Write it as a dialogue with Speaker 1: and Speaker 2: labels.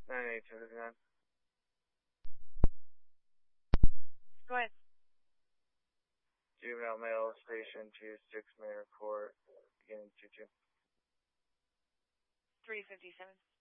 Speaker 1: 98259.
Speaker 2: Go ahead.
Speaker 1: Juvenile male, station 26, main report, beginning 22.
Speaker 2: 357.